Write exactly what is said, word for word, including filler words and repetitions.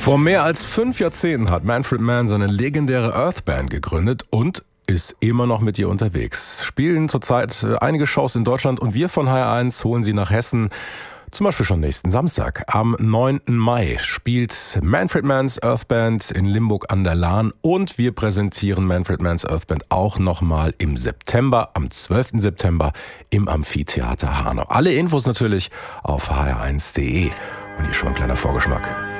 Vor mehr als fünf Jahrzehnten hat Manfred Mann seine legendäre Earth Band gegründet und ist immer noch mit ihr unterwegs. Spielen zurzeit einige Shows in Deutschland und wir von H R eins holen sie nach Hessen. Zum Beispiel schon nächsten Samstag. Am neunten Mai spielt Manfred Manns Earth Band in Limburg an der Lahn und wir präsentieren Manfred Manns Earth Band auch nochmal im September, am zwölften September im Amphitheater Hanau. Alle Infos natürlich auf h r eins punkt de. Und hier schon ein kleiner Vorgeschmack.